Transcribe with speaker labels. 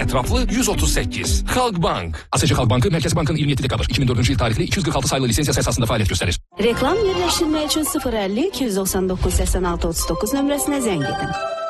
Speaker 1: Ətraflı 138. Xalq Bank.
Speaker 2: ASC Xalq Bankı Mərkəzi Bankın 27 dekabr 2004-cü il tarixli 246 sayılı lisensiyası əsasında fəaliyyət göstərir.
Speaker 3: Reklam yerləşdirmək üçün 050 299 86 39 nömrəsinə zəng edin.